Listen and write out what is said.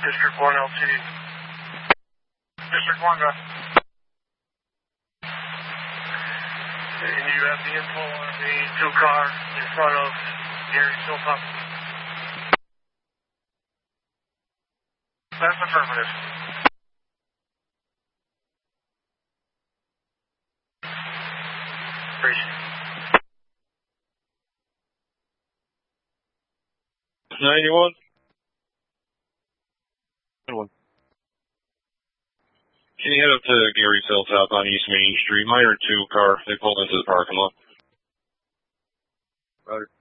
District 1 LT. District 1, go. And you have the info on the 2 car in front of Gary Silpa. That's affirmative. Appreciate it. 91. Can you head up to Gary South on East Main Street? Minor 2 car. They pulled into the parking lot. Roger.